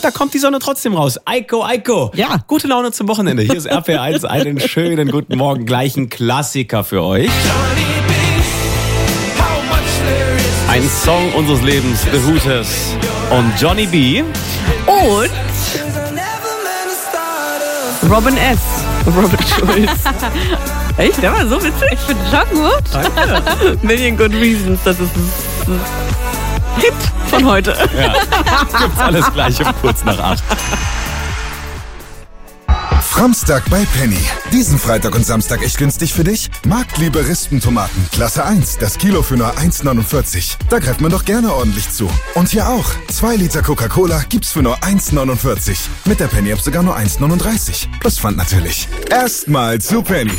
da kommt die Sonne trotzdem raus. Eiko. Ja. Gute Laune zum Wochenende. Hier ist RPR1. Einen schönen guten Morgen. Gleich ein Klassiker für euch. Ein Song unseres Lebens, The Hooters und Johnny B. Und Robin S. Robin Schulz. Echt? Der war so witzig. Ich finde schon gut. Danke. Million Good Reasons, das ist ein Hit von heute. Ja, gibt's alles gleich um kurz nach 8. Samstag bei Penny. Diesen Freitag und Samstag echt günstig für dich? Marktliebe Rispentomaten, Klasse 1, das Kilo für nur 1,49. Da greift man doch gerne ordentlich zu. Und hier auch, 2 Liter Coca-Cola gibt's für nur 1,49. Mit der Penny-App sogar nur 1,39. Plus Pfand natürlich. Erstmal zu Penny.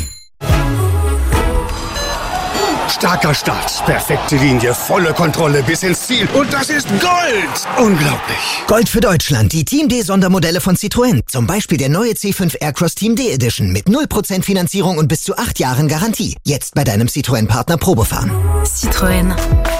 Starker Start, perfekte Linie, volle Kontrolle bis ins Ziel. Und das ist Gold! Unglaublich. Gold für Deutschland, die Team D-Sondermodelle von Citroën. Zum Beispiel der neue C5 Aircross Team D Edition mit 0% Finanzierung und bis zu 8 Jahren Garantie. Jetzt bei deinem Citroën-Partner Probefahren. Citroën.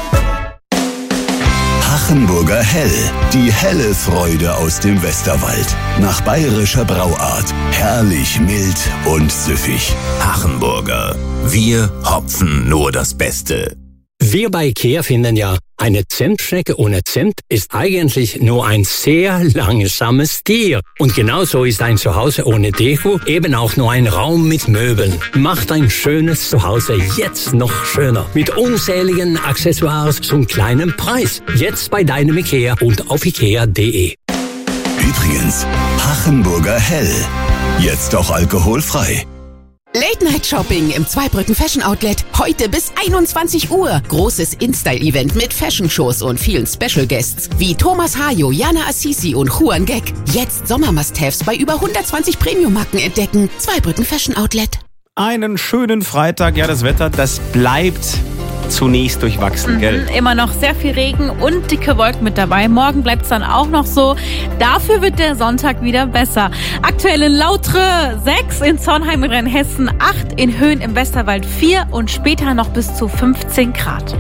Hachenburger Hell. Die helle Freude aus dem Westerwald. Nach bayerischer Brauart. Herrlich mild und süffig. Hachenburger. Wir hopfen nur das Beste. Wir bei IKEA finden ja, eine Zimtschnecke ohne Zimt ist eigentlich nur ein sehr langsames Tier. Und genauso ist ein Zuhause ohne Deko eben auch nur ein Raum mit Möbeln. Macht ein schönes Zuhause jetzt noch schöner. Mit unzähligen Accessoires zum kleinen Preis. Jetzt bei deinem IKEA und auf ikea.de. Übrigens, Hachenburger Hell. Jetzt auch alkoholfrei. Late-Night-Shopping im Zweibrücken Fashion Outlet. Heute bis 21 Uhr. Großes InStyle-Event mit Fashion-Shows und vielen Special-Guests wie Thomas Hayo, Jana Assisi und Juan Gek. Jetzt Sommer-Must-Haves bei über 120 Premium-Marken entdecken. Zweibrücken Fashion Outlet. Einen schönen Freitag. Ja, das Wetter, das bleibt zunächst durchwachsen, gell? Immer noch sehr viel Regen und dicke Wolken mit dabei. Morgen bleibt es dann auch noch so. Dafür wird der Sonntag wieder besser. Aktuell in Lautre 6, in Zornheim in Rheinhessen 8, in Höhen im Westerwald 4 und später noch bis zu 15 Grad.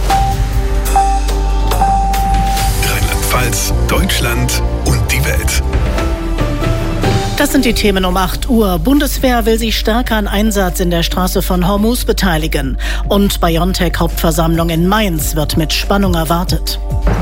Rheinland-Pfalz, Deutschland und die Welt. Das sind die Themen um 8 Uhr. Bundeswehr will sich stärker an Einsatz in der Straße von Hormuz beteiligen. Und BioNTech-Hauptversammlung in Mainz wird mit Spannung erwartet.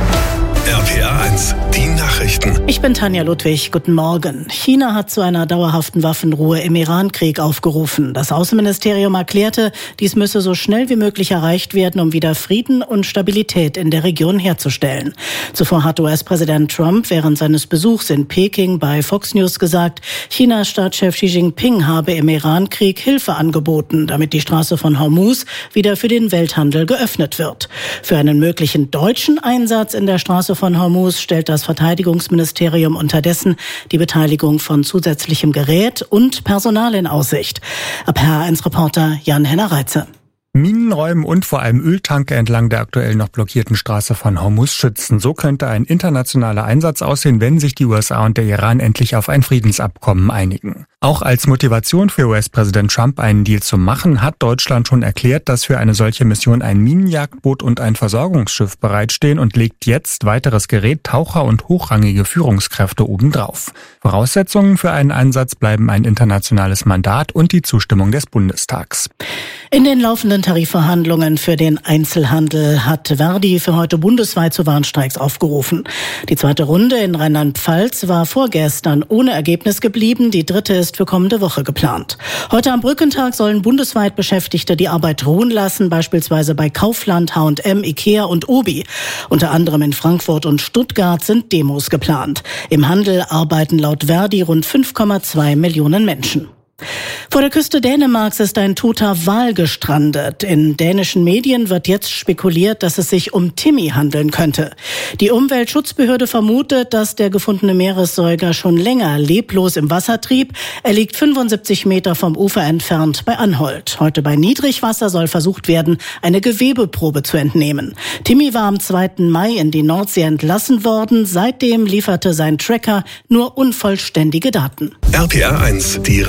RPR1, die Nachrichten. Ich bin Tanja Ludwig. Guten Morgen. China hat zu einer dauerhaften Waffenruhe im Iran-Krieg aufgerufen. Das Außenministerium erklärte, dies müsse so schnell wie möglich erreicht werden, um wieder Frieden und Stabilität in der Region herzustellen. Zuvor hat US-Präsident Trump während seines Besuchs in Peking bei Fox News gesagt, Chinas Staatschef Xi Jinping habe im Iran-Krieg Hilfe angeboten, damit die Straße von Hormuz wieder für den Welthandel geöffnet wird. Für einen möglichen deutschen Einsatz in der Straße von Hormuz stellt das Verteidigungsministerium unterdessen die Beteiligung von zusätzlichem Gerät und Personal in Aussicht. RPR1-Reporter Jan-Henner Reitze. Minenräumen und vor allem Öltanker entlang der aktuell noch blockierten Straße von Hormuz schützen. So könnte ein internationaler Einsatz aussehen, wenn sich die USA und der Iran endlich auf ein Friedensabkommen einigen. Auch als Motivation für US-Präsident Trump, einen Deal zu machen, hat Deutschland schon erklärt, dass für eine solche Mission ein Minenjagdboot und ein Versorgungsschiff bereitstehen und legt jetzt weiteres Gerät, Taucher und hochrangige Führungskräfte obendrauf. Voraussetzungen für einen Einsatz bleiben ein internationales Mandat und die Zustimmung des Bundestags. In den laufenden Tarifverhandlungen für den Einzelhandel hat Verdi für heute bundesweit zu Warnstreiks aufgerufen. Die zweite Runde in Rheinland-Pfalz war vorgestern ohne Ergebnis geblieben. Die dritte ist für kommende Woche geplant. Heute am Brückentag sollen bundesweit Beschäftigte die Arbeit ruhen lassen, beispielsweise bei Kaufland, H&M, Ikea und Obi. Unter anderem in Frankfurt und Stuttgart sind Demos geplant. Im Handel arbeiten laut Verdi rund 5,2 Millionen Menschen. Vor der Küste Dänemarks ist ein toter Wal gestrandet. In dänischen Medien wird jetzt spekuliert, dass es sich um Timmy handeln könnte. Die Umweltschutzbehörde vermutet, dass der gefundene Meeressäuger schon länger leblos im Wasser trieb. Er liegt 75 Meter vom Ufer entfernt bei Anholt. Heute bei Niedrigwasser soll versucht werden, eine Gewebeprobe zu entnehmen. Timmy war am 2. Mai in die Nordsee entlassen worden. Seitdem lieferte sein Tracker nur unvollständige Daten. RPR1, die Rheinland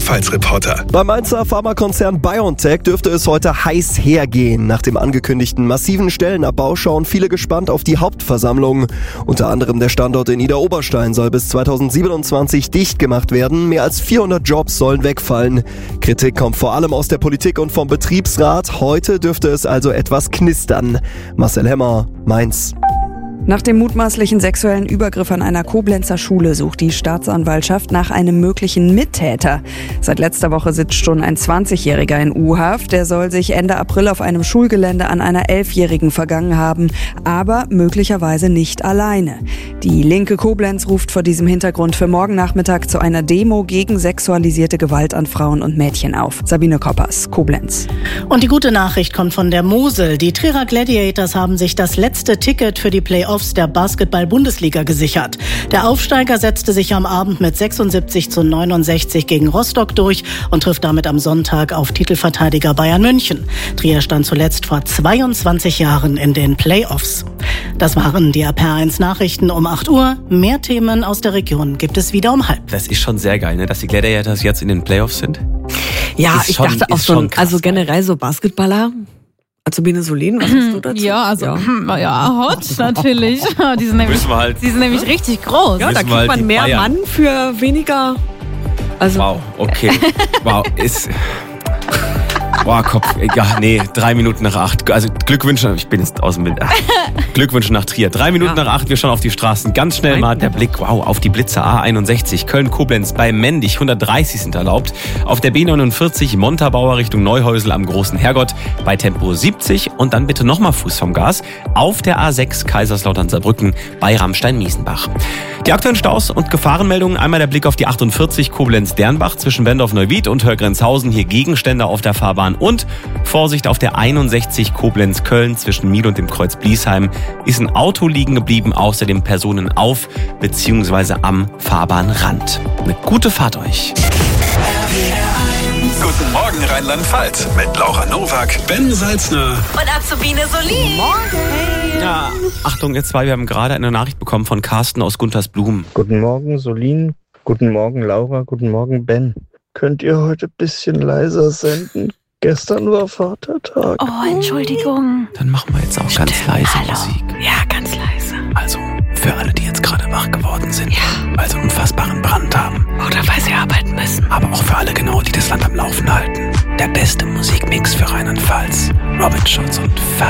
Rheinland-Pfalz-Reporter. Beim Mainzer Pharmakonzern BioNTech dürfte es heute heiß hergehen. Nach dem angekündigten massiven Stellenabbau schauen viele gespannt auf die Hauptversammlung. Unter anderem der Standort in Idar-Oberstein soll bis 2027 dicht gemacht werden. Mehr als 400 Jobs sollen wegfallen. Kritik kommt vor allem aus der Politik und vom Betriebsrat. Heute dürfte es also etwas knistern. Marcel Hemmer, Mainz. Nach dem mutmaßlichen sexuellen Übergriff an einer Koblenzer Schule sucht die Staatsanwaltschaft nach einem möglichen Mittäter. Seit letzter Woche sitzt schon ein 20-Jähriger in U-Haft. Der soll sich Ende April auf einem Schulgelände an einer 11-Jährigen vergangen haben, aber möglicherweise nicht alleine. Die linke Koblenz ruft vor diesem Hintergrund für morgen Nachmittag zu einer Demo gegen sexualisierte Gewalt an Frauen und Mädchen auf. Sabine Koppers, Koblenz. Und die gute Nachricht kommt von der Mosel. Die Trierer Gladiators haben sich das letzte Ticket für die Playoffs der Basketball-Bundesliga gesichert. Der Aufsteiger setzte sich am Abend mit 76:69 gegen Rostock durch und trifft damit am Sonntag auf Titelverteidiger Bayern München. Trier stand zuletzt vor 22 Jahren in den Playoffs. Das waren die RPR1 Nachrichten um 8 Uhr. Mehr Themen aus der Region gibt es wieder um 12:30. Das ist schon sehr geil, ne? Dass die Gladiators jetzt in den Playoffs sind. Ja, ich dachte auch so, also generell so Basketballer. Azubine Solin, was hast du dazu? Ja, also hot natürlich. Die sind nämlich richtig groß. Ja, da kriegt man mehr Bayern. Mann für weniger. Also. Wow, okay. Wow, Boah, Kopf. Ja, nee, 3 Minuten nach 8. Also Glückwünsche, ich bin jetzt aus dem Bild. Glückwünsche nach Trier. 3 Minuten nach 8, wir schauen auf die Straßen. Ganz schnell mal der Blick, auf die Blitze A61. Köln-Koblenz bei Mendig, 130 sind erlaubt. Auf der B49 Montabaur Richtung Neuhäusel am Großen Herrgott bei Tempo 70. Und dann bitte nochmal Fuß vom Gas. Auf der A6 Kaiserslautern-Saarbrücken bei Ramstein-Miesenbach. Die aktuellen Staus und Gefahrenmeldungen. Einmal der Blick auf die 48 Koblenz-Dernbach zwischen Bendorf-Neuwied und Hörgrenzhausen. Hier Gegenstände auf der Fahrbahn. Und Vorsicht auf der 61 Koblenz-Köln zwischen Miel und dem Kreuz Bliesheim. Ist ein Auto liegen geblieben, außerdem Personen auf bzw. am Fahrbahnrand. Eine gute Fahrt euch. Guten Morgen Rheinland-Pfalz mit Laura Nowak, Ben Salzner und Azubine Solin. Morgen. Ja, Achtung, ihr zwei, wir haben gerade eine Nachricht bekommen von Carsten aus Guntersblum. Guten Morgen Solin, guten Morgen Laura, guten Morgen Ben. Könnt ihr heute ein bisschen leiser senden? Gestern war Vatertag. Oh, Entschuldigung. Dann machen wir jetzt auch ganz leise Musik. Ja, ganz leise. Also, für alle, die jetzt gerade wach geworden sind, also einen unfassbaren Brand haben. Oder weil sie arbeiten müssen. Aber auch für alle genau, die das Land am Laufen halten. Der beste Musikmix für Rheinland-Pfalz. Robin Schulz und